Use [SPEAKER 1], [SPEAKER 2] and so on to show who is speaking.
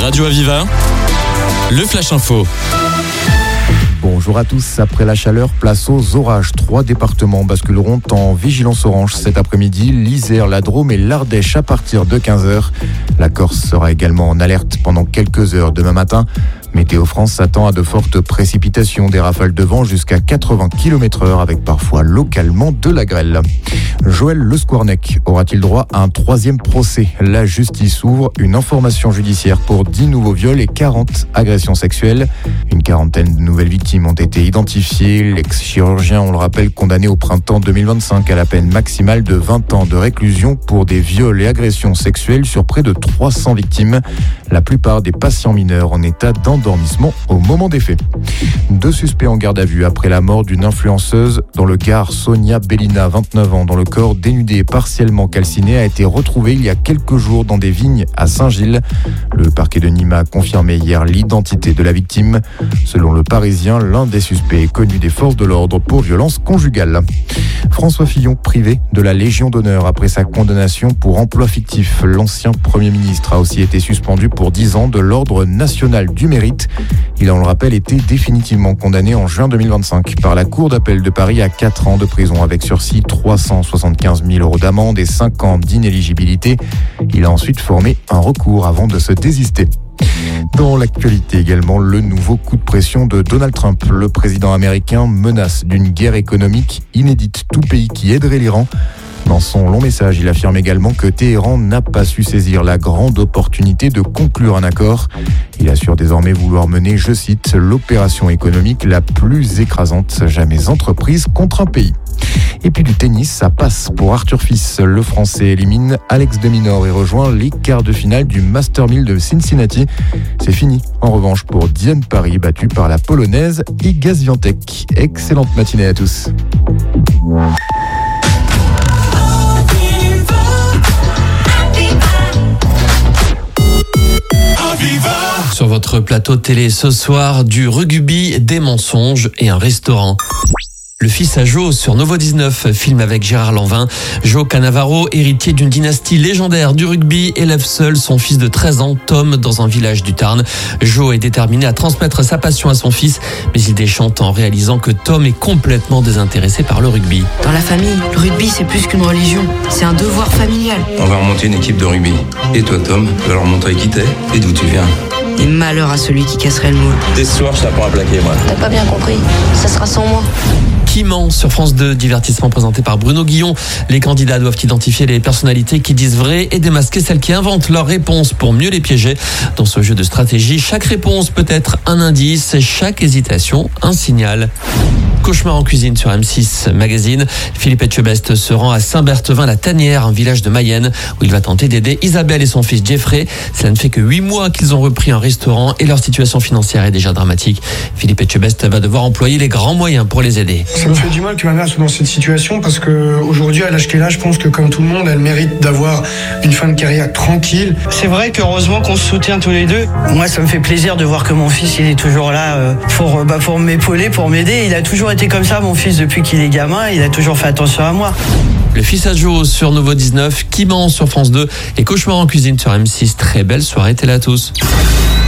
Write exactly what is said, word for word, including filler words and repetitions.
[SPEAKER 1] Radio Aviva, le Flash Info.
[SPEAKER 2] Bonjour à tous. Après la chaleur, place aux orages. Trois départements basculeront en vigilance orange cet après-midi. L'Isère, la Drôme et l'Ardèche à partir de quinze heures. La Corse sera également en alerte pendant quelques heures demain matin. Météo France s'attend à de fortes précipitations, des rafales de vent jusqu'à quatre-vingts kilomètres heure avec parfois localement de la grêle. Joël Le Squarnec aura-t-il droit à un troisième procès ? La justice ouvre une information judiciaire pour dix nouveaux viols et quarante agressions sexuelles. Une quarantaine de nouvelles victimes ont été identifiées. L'ex-chirurgien, on le rappelle, condamné au printemps deux mille vingt-cinq à la peine maximale de vingt ans de réclusion pour des viols et agressions sexuelles sur près de trois cents victimes. La plupart des patients mineurs en état d'endormissement au moment des faits. Deux suspects en garde à vue après la mort d'une influenceuse dans le Gard. Sonia Bellina, vingt-neuf ans, dont le corps dénudé et partiellement calciné a été retrouvé il y a quelques jours dans des vignes à Saint-Gilles. Le parquet de Nîmes a confirmé hier l'identité de la victime. Selon le Parisien, l'un des suspects est connu des forces de l'ordre pour violence conjugale. François Fillon privé de la Légion d'honneur après sa condamnation pour emploi fictif. L'ancien Premier ministre a aussi été suspendu pour dix ans de l'Ordre national du mérite. Il a, on le rappelle, été définitivement condamné en juin deux mille vingt-cinq par la Cour d'appel de Paris à quatre ans de prison avec sursis, trois cent soixante-quinze mille euros d'amende et cinq ans d'inéligibilité. Il a ensuite formé un recours avant de se désister. Dans l'actualité également, le nouveau coup de pression de Donald Trump. Le président américain menace d'une guerre économique inédite, tout pays qui aiderait l'Iran. Dans son long message, il affirme également que Téhéran n'a pas su saisir la grande opportunité de conclure un accord. Il assure désormais vouloir mener, je cite, l'opération économique la plus écrasante jamais entreprise contre un pays. Et puis du tennis, ça passe pour Arthur Fils. Le Français élimine Alex de Minaur et rejoint les quarts de finale du Master mille de Cincinnati. C'est fini, en revanche, pour Diane Paris, battue par la Polonaise Iga Świątek. Excellente matinée à tous.
[SPEAKER 3] Sur votre plateau télé ce soir, du rugby, des mensonges et un restaurant. Le fils à Joe sur Novo dix-neuf, film avec Gérard Lanvin. Joe Cannavaro, héritier d'une dynastie légendaire du rugby, élève seul son fils de treize ans, Tom, dans un village du Tarn. Joe est déterminé à transmettre sa passion à son fils, mais il déchante en réalisant que Tom est complètement désintéressé par le rugby.
[SPEAKER 4] Dans la famille, le rugby c'est plus qu'une religion, c'est un devoir familial.
[SPEAKER 5] On va remonter une équipe de rugby. Et toi Tom, tu vas leur montrer qui t'es et d'où tu viens.
[SPEAKER 4] Et malheur à celui qui casserait le moule.
[SPEAKER 5] Dès ce soir, je t'apprends à plaquer, moi.
[SPEAKER 4] T'as pas bien compris, ça sera sans moi.
[SPEAKER 3] Qui ment sur France deux, divertissement présenté par Bruno Guillon. Les candidats doivent identifier les personnalités qui disent vrai et démasquer celles qui inventent leurs réponses pour mieux les piéger. Dans ce jeu de stratégie, chaque réponse peut être un indice et chaque hésitation un signal. Cauchemar en cuisine sur M six Magazine. Philippe Etchebest se rend à Saint-Berthevin-la-Tanière, un village de Mayenne, où il va tenter d'aider Isabelle et son fils Jeffrey. Cela ne fait que huit mois qu'ils ont repris un restaurant et leur situation financière est déjà dramatique. Philippe Etchebest va devoir employer les grands moyens pour les aider.
[SPEAKER 6] Ça me fait du mal que ma mère soit dans cette situation parce que aujourd'hui, à l'âge qu'elle a, je pense que comme tout le monde, elle mérite d'avoir une fin de carrière tranquille.
[SPEAKER 7] C'est vrai qu'heureusement qu'on se soutient tous les deux. Moi, ça me fait plaisir de voir que mon fils, il est toujours là euh, pour, bah, pour m'épauler, pour m'aider. Il a toujours été comme ça, mon fils, depuis qu'il est gamin. Il a toujours fait attention à moi.
[SPEAKER 3] Le fils à Joe sur Novo dix-neuf, Qui ment sur France deux et Cauchemar en cuisine sur M six. Très belle soirée télé à tous.